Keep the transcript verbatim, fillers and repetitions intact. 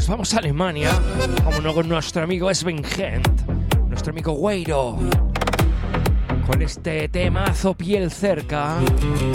nos vamos a Alemania, como no, con nuestro amigo Sven Hent, nuestro amigo Weiro, con este temazo Piel Cerca.